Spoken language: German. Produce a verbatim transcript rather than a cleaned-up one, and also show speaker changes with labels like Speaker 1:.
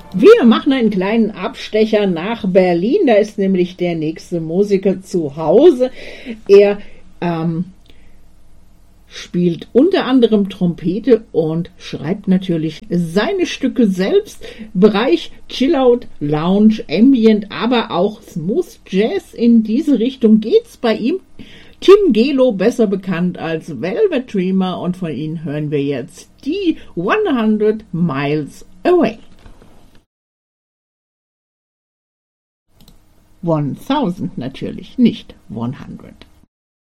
Speaker 1: Wir machen einen kleinen Abstecher nach Berlin. Da ist nämlich der nächste Musiker zu Hause. Er ähm, spielt unter anderem Trompete und schreibt natürlich seine Stücke selbst. Bereich Chillout, Lounge, Ambient, aber auch Smooth Jazz. In diese Richtung geht's bei ihm. Tim Gelo, besser bekannt als Velvet Dreamer, und von ihm hören wir jetzt die hundert Miles Away. tausend natürlich, nicht hundert.